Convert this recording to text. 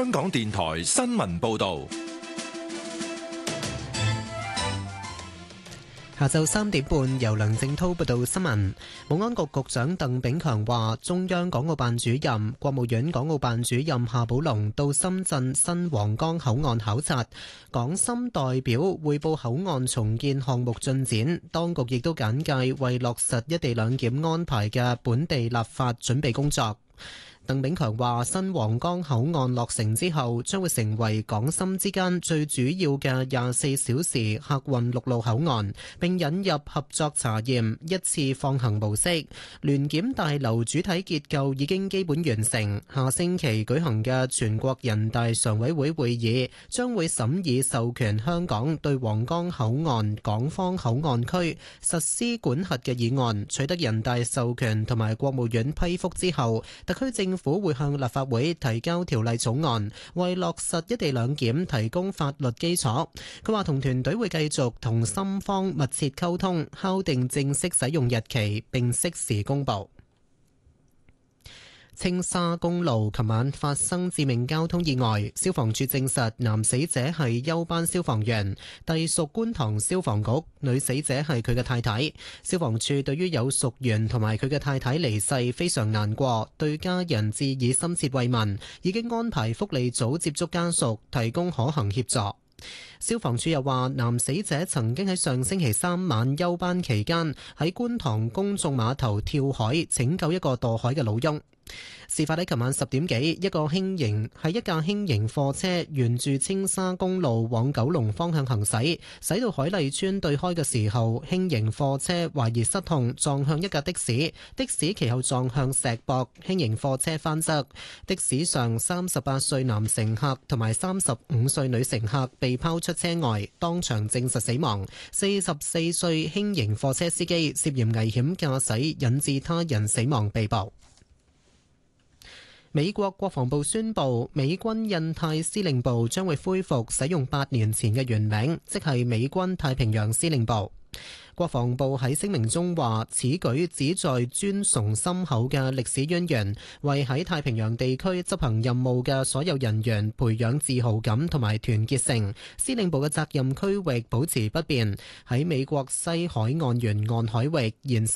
香港電台新聞報道。 下晝3點半，由梁正滔報道新聞。保安局局長鄧炳強話，中央港澳辦主任、國務院港澳辦主任夏寶龍到深圳新皇崗口岸考察，港深代表匯報口岸重建項目進展。當局亦都簡介為落實一地兩檢安排嘅本地立法準備工作。鄧炳強話，新皇崗口岸落成之後，將會成為港深之間最主要嘅24小時客運陸路口岸，並引入合作查驗一次放行模式。聯檢大樓主體結構已經基本完成，下星期舉行嘅全國人大常委會會議將會審議授權香港對皇崗口岸港方口岸區實施管轄嘅議案，取得人大授權同埋國務院批覆之後，特區政府會向立法會提交條例草案，為落實一地兩檢提供法律基礎。佢話同團隊會繼續同深方密切溝通，敲定正式使用日期，並適時公佈。青沙公路琴晚發生致命交通意外，消防處證實男死者係休班消防員，隸屬觀塘消防局，女死者係佢嘅太太。消防處對於有屬員同埋佢嘅太太離世非常難過，對家人致以深切慰問，已經安排福利組接觸家屬，提供可行協助。消防處又話，男死者曾經喺上星期3晚休班期間喺觀塘公眾碼頭跳海拯救一個墮海嘅老翁。事發喺琴晚10點幾，一架輕型貨車沿住青沙公路往九龍方向行駛，駛到海麗村對開嘅時候，輕型貨車懷疑失控撞向一架的士，的士其後撞向石壆，輕型貨車翻側，的士上38歲男乘客同埋35歲女乘客被拋出車外，當場證實死亡。44歲輕型貨車司機涉嫌危險駕駛引致他人死亡被捕。美國國防部宣布，美軍印太司令部將會恢復使用8年前嘅原名，即係美軍太平洋司令部。國防部喺聲明中話，此舉旨在尊崇深厚嘅歷史淵源，為喺太平洋地區執行任務嘅所有人員培養自豪感同埋團結性。司令部嘅責任區域保持不變，喺美國西海岸沿岸海域延